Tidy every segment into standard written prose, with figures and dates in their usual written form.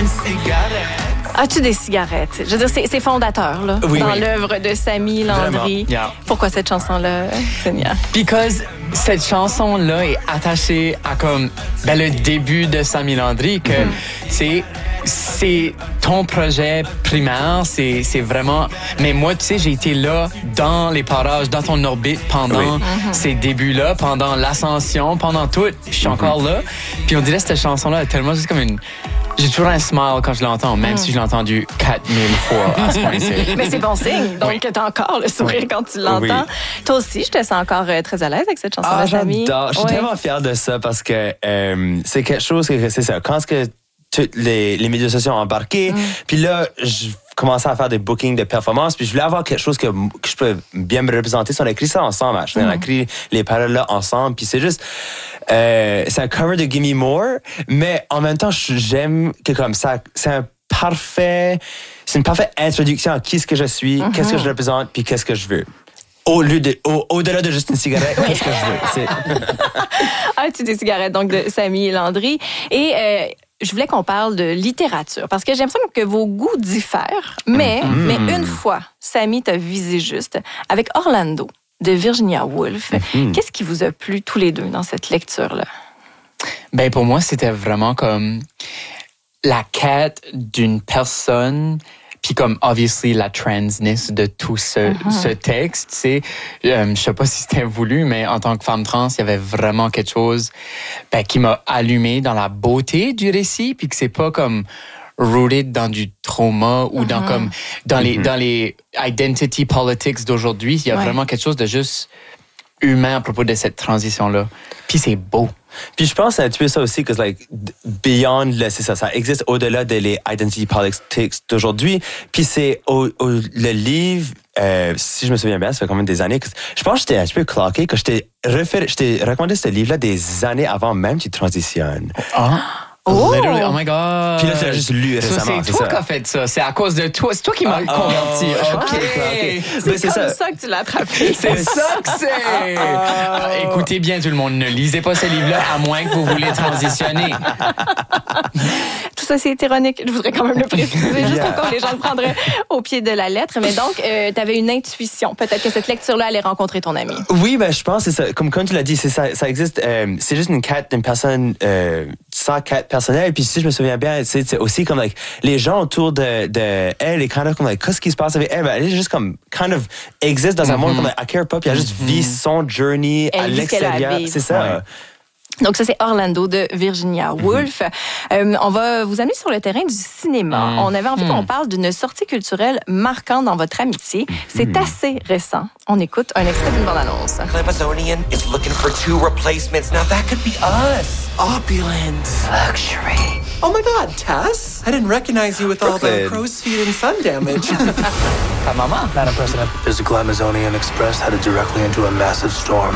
As-tu des cigarettes? Je veux dire, c'est fondateur là, dans l'œuvre de Sammy Landry. Yeah. Pourquoi cette chanson-là, Seigneur? Because cette chanson-là est attachée à comme le début de Sammy Landry, que c'est ton projet primaire, c'est vraiment... Mais moi, tu sais, j'ai été là dans les parages, dans ton orbite pendant ces débuts-là, pendant l'ascension, pendant tout. Puis je suis encore là. Puis on dirait que cette chanson-là est tellement juste comme une... J'ai toujours un smile quand je l'entends, même si je l'ai entendu 4000 fois à ce point-ci. Mais c'est bon signe. Donc, t'as encore le sourire quand tu l'entends. Toi aussi, je te sens encore très à l'aise avec cette chanson-là, Sammy. J'adore. Je suis tellement fier de ça parce que c'est quelque chose que c'est ça. Quand tous les médias sociaux ont embarqué, puis là, je commençais à faire des bookings de performances, puis je voulais avoir quelque chose que je peux bien me représenter. On a écrit ça ensemble. On a écrit les paroles-là ensemble, puis c'est juste... c'est un cover de Gimme More, mais en même temps, j'aime que comme ça, c'est une parfaite introduction à qui est-ce que je suis, qu'est-ce que je représente, puis qu'est-ce que je veux. Au-delà de juste une cigarette, qu'est-ce que je veux. As-tu des cigarettes, donc, de Sammy Landry. Et je voulais qu'on parle de littérature, parce que j'ai l'impression que vos goûts diffèrent, mais une fois, Sammy t'a visé juste avec Orlando de Virginia Woolf. Qu'est-ce qui vous a plu tous les deux dans cette lecture-là? Ben pour moi, c'était vraiment comme la quête d'une personne, puis comme obviously la transness de tout ce texte. Tu sais, je sais pas si c'était voulu, mais en tant que femme trans, il y avait vraiment quelque chose qui m'a allumé dans la beauté du récit, puis que c'est pas comme rooted dans du trauma ou dans les identity politics d'aujourd'hui. Il y a vraiment quelque chose de juste humain à propos de cette transition-là. Puis c'est beau. Puis je pense un petit peu ça aussi, que beyond, c'est ça existe au-delà de les identity politics d'aujourd'hui. Puis c'est le livre, si je me souviens bien, ça fait quand même des années. Je pense que j'étais un petit peu cloqué, que je t'ai recommandé ce livre-là des années avant même que tu transitionnes. Literally, oh my God. Puis là, tu l'as juste lu récemment. C'est toi qui as fait ça. C'est à cause de toi. C'est toi qui m'as converti. OK. C'est comme ça que tu l'as attrapé. C'est ça que c'est. Écoutez bien, tout le monde, ne lisez pas ce livre-là à moins que vous voulez transitionner. Tout ça, c'est ironique. Je voudrais quand même le préciser, juste pour que les gens le prendraient au pied de la lettre. Mais donc, tu avais une intuition. Peut-être que cette lecture-là allait rencontrer ton ami. Oui, je pense que c'est ça. Comme tu l'as dit, c'est ça existe. C'est juste une quête d'une personne sans quête personnelle. Et puis, si je me souviens bien, c'est aussi comme les gens autour de elle, et kind of comme qu'est-ce qui se passe avec elle. Elle est juste comme kind of existe dans un monde comme I care pas, puis elle juste vit son journey à l'extérieur. C'est ça. Ouais. Donc ça, c'est Orlando de Virginia Woolf. On va vous amener sur le terrain du cinéma. On avait envie qu'on parle d'une sortie culturelle marquante dans votre amitié. C'est assez récent. On écoute un extrait d'une bande-annonce. Amazonian is looking for 2 replacements. Now that could be us. Opulence. Luxury. Oh my God, Tess? I didn't recognize you with all the crow's feet and sun damage. Ta maman? Madam President, physical Amazonian Express headed directly into a massive storm.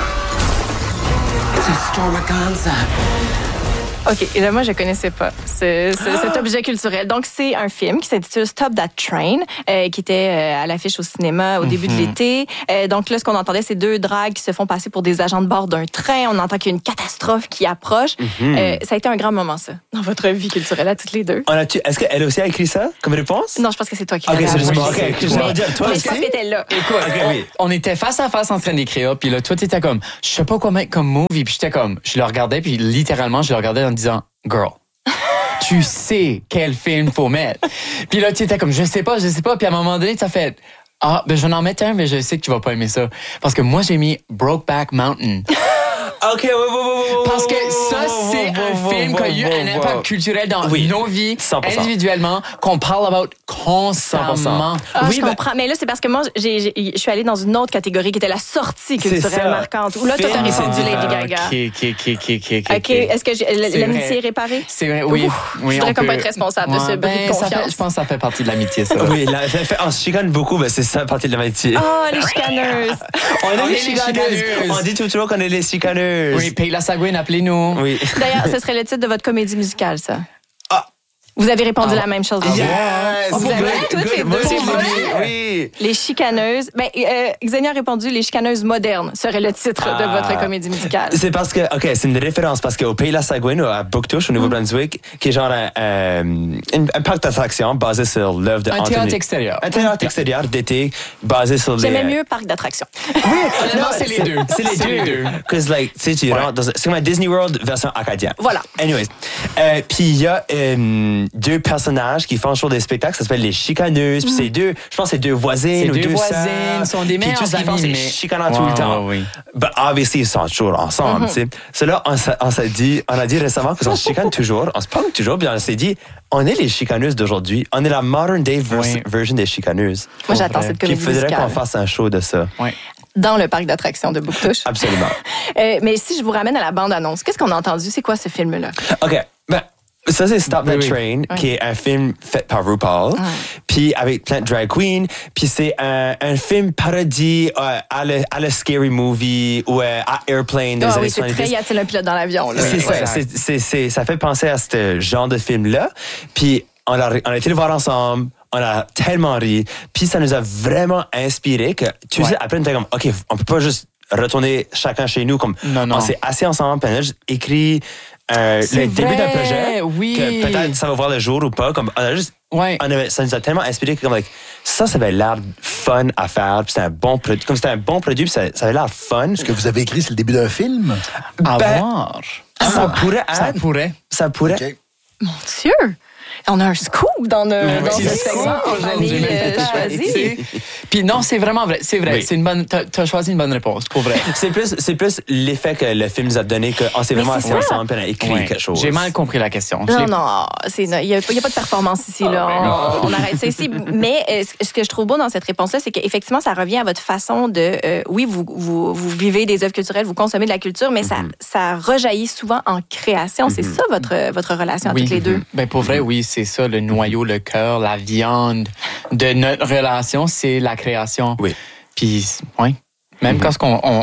OK, et là, moi, je connaissais pas cet objet culturel. Donc, c'est un film qui s'intitule Stop That Train, qui était à l'affiche au cinéma au début de l'été. Donc là, ce qu'on entendait, c'est 2 dragues qui se font passer pour des agents de bord d'un train. On entend qu'il y a une catastrophe qui approche. Ça a été un grand moment, ça, dans votre vie culturelle à toutes les deux. Est-ce qu'elle aussi a écrit ça comme réponse? Non, je pense que c'est toi qui l'as c'est juste moi. mais je pense qu'elle était là. Écoute, on était face à face en train d'écrire, puis là, toi, t'étais comme, je sais pas quoi mettre comme movie, puis j'étais comme, je le regardais, puis littéralement, je le regardais en disant, girl, tu sais quel film faut mettre. Puis là, tu étais comme, je sais pas. Puis à un moment donné, tu as fait, je vais en mettre un, mais je sais que tu vas pas aimer ça. Parce que moi, j'ai mis Brokeback Mountain. OK, parce que ça, c'est un film qui a eu un impact culturel dans nos vies, 100%. individuellement, qu'on parle about constamment. Je comprends. Mais là, c'est parce que moi, je suis allée dans une autre catégorie qui était la sortie culturelle marquante. Où là, toi, t'as répondu Lady Gaga. OK. Est-ce que l'amitié est réparée? C'est vrai, oui. Je voudrais comme pas être responsable de ce bris de confiance. Je pense que ça fait partie de l'amitié, ça. Oui, on se chicane beaucoup, mais c'est ça, partie de l'amitié. Les chicaneuses. On est les chicaneuses. On dit toujours qu'on est les chicaneuses. Oui, Paye la Sagouine, appelez-nous. Oui. D'ailleurs, ce serait le titre de votre comédie musicale, ça. Ah! Vous avez répondu la même chose. Yes! Vous avez toutes les deux. Oui. Les chicaneuses. Xenia a répondu les chicaneuses modernes serait le titre de votre comédie musicale. C'est parce que, OK, c'est une référence parce qu'au Pays de la Sagouine, à Bouctouche, au Nouveau-Brunswick, qui est genre un parc d'attractions basé sur l'œuvre de Un théâtre extérieur. Un théâtre extérieur d'été basé sur les... J'aimais mieux parc d'attractions. Non, c'est les deux. C'est les deux. Parce que, like, tu sais, c'est comme un Disney World version acadienne. Voilà. Anyways. Puis il y a deux personnages qui font toujours des spectacles, ça s'appelle les chicaneuses. Puis c'est deux, je pense que c'est deux voisines ou deux voisines, sont des Puis meilleurs tout ce qu'ils font, c'est amis, chicanant tout le temps. Oui. But obviously, ils sont toujours ensemble, tu sais. Cela, on a dit récemment qu'on se chicane toujours, on se parle toujours, puis on s'est dit, on est les chicaneuses d'aujourd'hui. On est la modern day version des chicaneuses. Moi, j'attends cette Puis il comédie faudrait musicale. qu'on fasse un show de ça. Oui. Dans le parc d'attractions de Bouctouche. Absolument. Mais si je vous ramène à la bande-annonce, qu'est-ce qu'on a entendu? C'est quoi ce film-là? OK. Ben, ça, c'est Stop That Oui. Train, qui est un film fait par RuPaul, puis avec plein de drag queens. Puis c'est un film parodie à le Scary Movie ou à Airplane des années Oui, c'est 70. très y a-t-il un pilote dans l'avion? Là? C'est ça. exact. Ça fait penser à ce genre de film-là. Puis on a été le voir ensemble. On a tellement ri. Puis ça nous a vraiment inspiré que, tu sais, après, on était comme, OK, on peut pas juste retourner chacun chez nous. Comme, Non. on s'est assis ensemble, puis on a juste écrit le début d'un projet. Oui. Que peut-être ça va voir le jour ou pas. Comme, on a juste, ça nous a tellement inspiré que, comme, like, ça avait l'air fun à faire. Puis c'était un bon produit. Comme c'était un bon produit, puis ça avait l'air fun. Ce que vous avez écrit, c'est le début d'un film? À voir. Ça pourrait être. Ça pourrait. OK. Mon Dieu! On a un scoop dans ce segment en famille choisie. Puis non, c'est vraiment vrai. C'est vrai. Oui. C'est une bonne. T'as choisi une bonne réponse, pour vrai. C'est plus l'effet que le film nous a donné qu'on s'est vraiment c'est assis ça. ensemble et on a écrit Ouais. quelque chose. J'ai mal compris la question. Non, il n'y a pas de performance ici. Là. On arrête ça ici. Mais ce que je trouve beau dans cette réponse-là, c'est qu'effectivement, ça revient à votre façon de... oui, vous vivez des œuvres culturelles, vous consommez de la culture, mais ça rejaillit souvent en création. C'est ça votre relation à toutes les deux. Ben pour vrai, oui, c'est ça, le noyau, le cœur, la viande de notre relation, c'est la création. Oui. Puis, oui. Même quand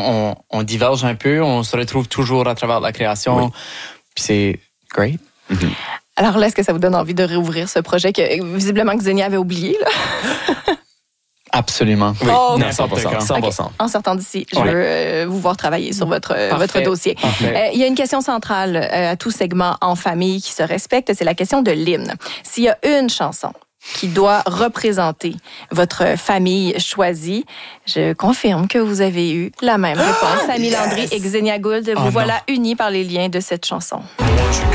on diverge un peu, on se retrouve toujours à travers la création. Oui. Puis c'est great. Alors là, est-ce que ça vous donne envie de réouvrir ce projet que visiblement que Xenia avait oublié? Là? Absolument. Oui, Oh, non, ok. 100%. 100%. OK. En sortant d'ici, je veux vous voir travailler sur votre dossier. Parfait. Il y a une question centrale à tout segment en famille qui se respecte, c'est la question de l'hymne. S'il y a une chanson qui doit représenter votre famille choisie, je confirme que vous avez eu la même réponse. Samy Landry et Xenia Gould, vous voilà unis par les liens de cette chanson.